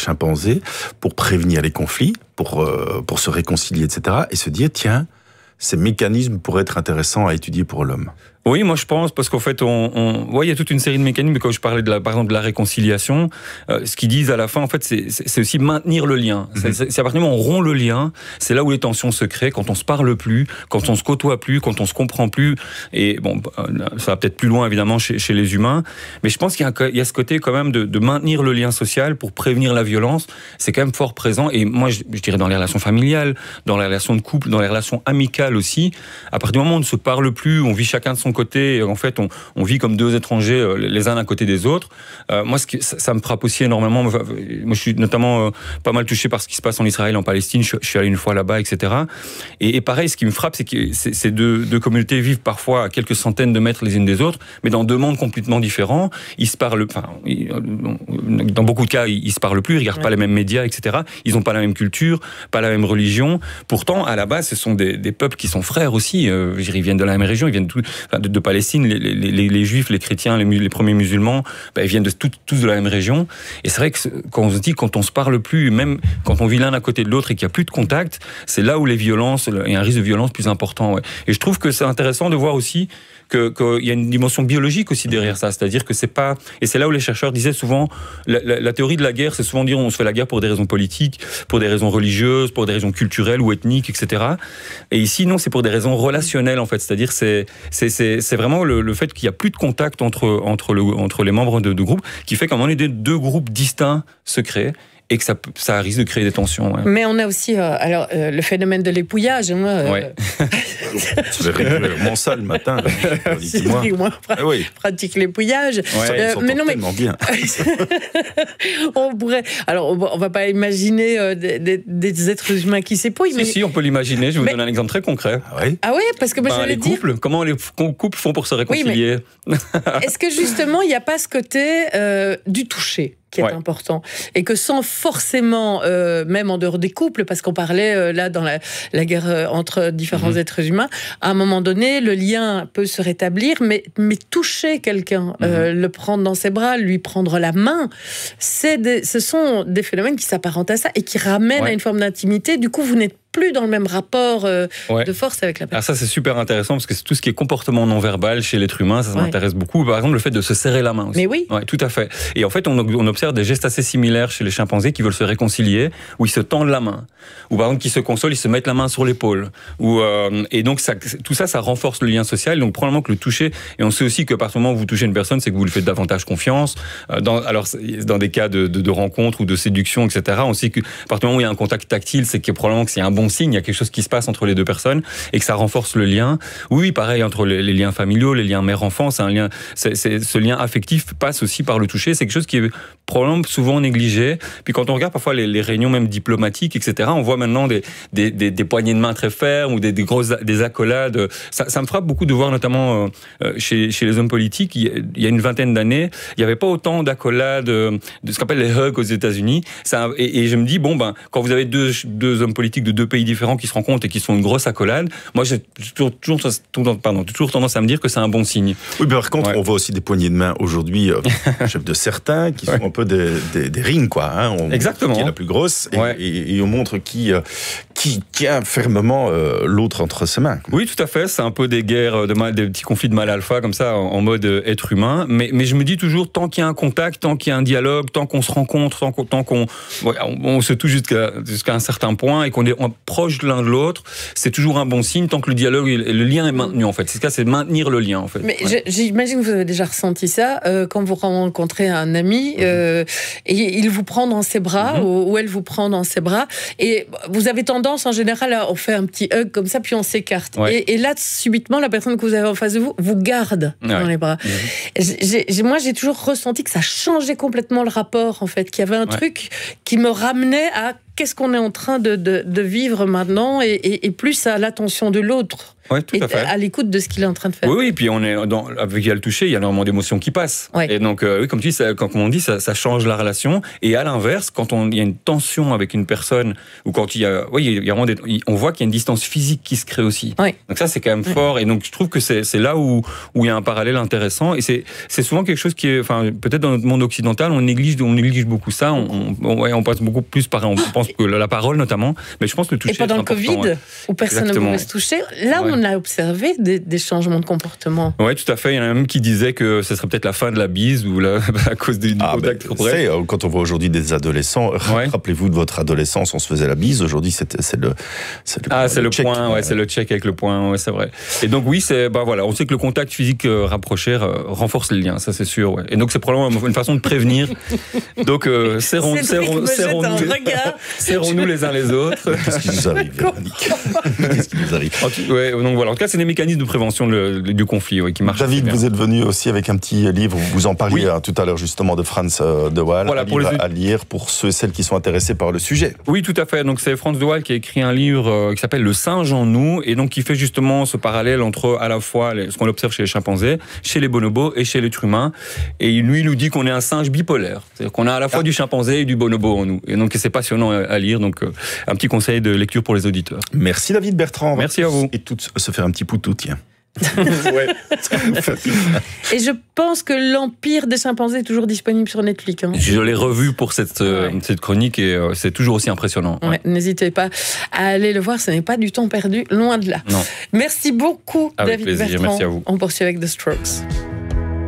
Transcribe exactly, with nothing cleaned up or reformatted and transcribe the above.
chimpanzés pour prévenir les conflits, pour, euh, pour se réconcilier, et cetera. Et se dire, tiens, ces mécanismes pourraient être intéressants à étudier pour l'homme. Oui, moi je pense, parce qu'en fait, on, on, ouais, il y a toute une série de mécanismes. Quand je parlais de la, par exemple de la réconciliation, euh, ce qu'ils disent à la fin, en fait, c'est, c'est aussi maintenir le lien. Mm-hmm. C'est, c'est à partir du moment où on rompt le lien, c'est là où les tensions se créent, quand on se parle plus, quand on se côtoie plus, quand on se comprend plus. Et bon, ça va peut-être plus loin évidemment chez, chez les humains, mais je pense qu'il y a, il y a ce côté quand même de, de maintenir le lien social pour prévenir la violence. C'est quand même fort présent. Et moi, je, je dirais dans les relations familiales, dans les relations de couple, dans les relations amicales aussi. À partir du moment où on ne se parle plus, on vit chacun de son côté, et en fait on, on vit comme deux étrangers les uns à côté des autres. Euh, moi ce qui, ça, ça me frappe aussi énormément. Moi je suis notamment euh, pas mal touché par ce qui se passe en Israël, en Palestine. Je, je suis allé une fois là-bas, et cetera. Et, et pareil, ce qui me frappe, c'est que ces, ces deux, deux communautés vivent parfois à quelques centaines de mètres les unes des autres, mais dans deux mondes complètement différents. Ils se parlent, enfin, ils, dans beaucoup de cas, ils se parlent plus, ils regardent ouais. pas les mêmes médias, et cetera. Ils n'ont pas la même culture, pas la même religion. Pourtant, à la base, ce sont des, des peuples qui sont frères aussi. Euh, ils viennent de la même région, ils viennent de, enfin, de, de Palestine. Les, les, les, les juifs, les chrétiens, les, les premiers musulmans, ben, ils viennent de, tout, tous de la même région. Et c'est vrai que quand on se dit, quand on se parle plus, même quand on vit l'un à côté de l'autre et qu'il n'y a plus de contact, c'est là où les violences, il y a un risque de violence plus important. Ouais. Et je trouve que c'est intéressant de voir aussi que, qu'il y a une dimension biologique aussi derrière ça. C'est-à-dire que c'est pas, et c'est là où les chercheurs disaient souvent, la, la, la théorie de la guerre, c'est souvent dire on se fait la guerre pour des raisons politiques, pour des raisons religieuses, pour des raisons culturelles ou ethniques, et cetera. Et ici, non, c'est pour des raisons relationnelles, en fait. C'est-à-dire, c'est, c'est, c'est, c'est vraiment le, le fait qu'il n'y a plus de contact entre, entre, le, entre les membres de, de groupes qui fait qu'à un moment donné, deux groupes distincts se créent. Et que ça, ça risque de créer des tensions. Ouais. Mais on a aussi euh, alors, euh, le phénomène de l'épouillage. Hein, euh... ouais. Tu avais régulièrement ça le matin. Dis-moi. Moi, pra- ah oui. pratique l'épouillage. Ouais, euh, mais non, mais bien. on pourrait. Alors, on va pas imaginer euh, des, des, des êtres humains qui s'épouillent. Si, mais... si, on peut l'imaginer. Je vais vous mais... donner un exemple très concret. Ah oui. Ah oui, parce que moi, ben, j'allais les dire. Couples, comment les couples font pour se réconcilier? Oui, mais... Est-ce que justement, il n'y a pas ce côté euh, du toucher qui est ouais. important, et que sans forcément, euh, même en dehors des couples, parce qu'on parlait euh, là dans la, la guerre euh, entre différents mmh. êtres humains, à un moment donné, le lien peut se rétablir, mais, mais toucher quelqu'un, mmh. euh, le prendre dans ses bras, lui prendre la main, c'est des, ce sont des phénomènes qui s'apparentent à ça et qui ramènent ouais. à une forme d'intimité. Du coup, vous n'êtes plus dans le même rapport euh, ouais. de force avec la personne. Alors ça, c'est super intéressant parce que c'est tout ce qui est comportement non verbal chez l'être humain, ça, ça ouais. m'intéresse beaucoup. Par exemple, le fait de se serrer la main aussi. Mais oui. Ouais, tout à fait. Et en fait, on, on observe des gestes assez similaires chez les chimpanzés qui veulent se réconcilier, où ils se tendent la main, ou par exemple, qui se consolent, ils se mettent la main sur l'épaule. Ou, euh, et donc, ça, tout ça, ça renforce le lien social. Donc, probablement que le toucher, et on sait aussi que à partir du moment où vous touchez une personne, c'est que vous lui faites davantage confiance. Euh, dans, alors, dans des cas de, de, de rencontre ou de séduction, et cetera, on sait que à partir du moment où il y a un contact tactile, c'est que probablement que c'est un bon signe, il y a quelque chose qui se passe entre les deux personnes et que ça renforce le lien. Oui, pareil, entre les, les liens familiaux, les liens mère-enfant, c'est un lien, c'est, c'est, ce lien affectif passe aussi par le toucher. C'est quelque chose qui est probablement souvent négligé. Puis quand on regarde parfois les, les réunions même diplomatiques, et cetera, on voit maintenant des, des, des, des poignées de main très fermes ou des, des grosses des accolades. Ça, ça me frappe beaucoup de voir notamment euh, chez, chez les hommes politiques, il y a une vingtaine d'années, il n'y avait pas autant d'accolades, de ce qu'on appelle les hugs aux États-Unis. Ça, et, et je me dis, bon, ben, quand vous avez deux, deux hommes politiques de deux pays différents qui se rencontrent et qui sont une grosse accolade, moi j'ai toujours, toujours, pardon, toujours tendance à me dire que c'est un bon signe. Oui, mais par contre, ouais. on voit aussi des poignées de main aujourd'hui, euh, chef de certains, qui ouais. sont un peu des, des, des rings, quoi. Hein. On Exactement. Qui est la plus grosse, et, ouais. et, et on montre qui, euh, qui tient fermement euh, l'autre entre ses mains. Oui, tout à fait. C'est un peu des guerres, de mal, des petits conflits de mal alpha, comme ça, en, en mode être humain. Mais, mais je me dis toujours, tant qu'il y a un contact, tant qu'il y a un dialogue, tant qu'on se rencontre, tant qu'on, tant qu'on ouais, on, on se touche jusqu'à, jusqu'à un certain point et qu'on est proche de l'un de l'autre, c'est toujours un bon signe tant que le dialogue et le lien est maintenu, en fait. C'est ce cas, c'est maintenir le lien, en fait. Mais ouais. j'imagine que vous avez déjà ressenti ça euh, quand vous rencontrez un ami euh, et il vous prend dans ses bras, mm-hmm. ou, ou elle vous prend dans ses bras, et vous avez tendance en général à on fait un petit hug comme ça, puis on s'écarte. Ouais. Et, et là, subitement, la personne que vous avez en face de vous vous garde ouais. dans les bras. Mm-hmm. J'ai, j'ai, moi, j'ai toujours ressenti que ça changeait complètement le rapport, en fait, qu'il y avait un ouais. truc qui me ramenait à qu'est-ce qu'on est en train de, de, de vivre maintenant et, et, et plus à l'attention de l'autre. Oui, tout à fait. À l'écoute de ce qu'il est en train de faire. Oui, oui, et puis on est dans, avec le toucher, il y a énormément d'émotions qui passent. Oui. Et donc, euh, oui, comme tu dis, ça, quand on dit, ça, ça change la relation. Et à l'inverse, quand on, il y a une tension avec une personne, ou quand il y a, oui, il y a vraiment des, on voit qu'il y a une distance physique qui se crée aussi. Oui. Donc ça, c'est quand même oui. fort. Et donc, je trouve que c'est, c'est là où, où il y a un parallèle intéressant. Et c'est, c'est souvent quelque chose qui est, enfin, peut-être dans notre monde occidental, on néglige, on néglige beaucoup ça. On, on, ouais, on passe beaucoup plus par, on pense que la parole notamment. Mais je pense que le toucher. Et pendant le Covid, ouais. où personne Exactement. ne pouvait se toucher, là, ouais. on a observé Des, des changements de comportement. Oui, tout à fait. Il y en a même qui disaient que ce serait peut-être la fin de la bise ou la, à cause du ah, contact corporel. Quand on voit aujourd'hui des adolescents, ouais. rappelez-vous de votre adolescence, on se faisait la bise. Aujourd'hui, c'est, c'est le, c'est le, ah, c'est le, le check, point. Ouais, c'est le check avec le point. Ouais, c'est vrai. Et donc oui, c'est bah voilà, on sait que le contact physique euh, rapproché euh, renforce les liens, ça c'est sûr. Ouais. Et donc c'est probablement une façon de prévenir. Donc euh, serrons, serrons, serrons-nous, serrons-nous les uns les autres. Qu'est-ce qui nous arrive, Véronique ? Qu'est-ce qui nous arrive ? Ouais, donc voilà. En tout cas, c'est des mécanismes de prévention de Le, du conflit oui, qui marche. David, vous êtes venu aussi avec un petit livre, vous en parliez oui. hein, tout à l'heure justement de Frans de Waal, voilà, un livre les... à lire pour ceux et celles qui sont intéressés par le sujet. Oui, tout à fait. Donc c'est Frans de Waal qui a écrit un livre euh, qui s'appelle Le singe en nous et donc qui fait justement ce parallèle entre à la fois les, ce qu'on observe chez les chimpanzés, chez les bonobos et chez l'être humain. Et lui, il nous dit qu'on est un singe bipolaire, c'est-à-dire qu'on a à la fois ah. du chimpanzé et du bonobo en nous. Et donc c'est passionnant à, à lire. Donc euh, un petit conseil de lecture pour les auditeurs. Merci David Bertrand. Merci à vous. Et tout se faire un petit poutou, tiens. ouais. Et je pense que l'Empire des chimpanzés est toujours disponible sur Netflix. Hein. Je l'ai revu pour cette, euh, ouais. cette chronique et euh, c'est toujours aussi impressionnant. Ouais. Ouais. N'hésitez pas à aller le voir, ce n'est pas du temps perdu, loin de là. Non. Merci beaucoup, Avec David plaisir. Bertrand. Merci à vous. On poursuit avec The Strokes.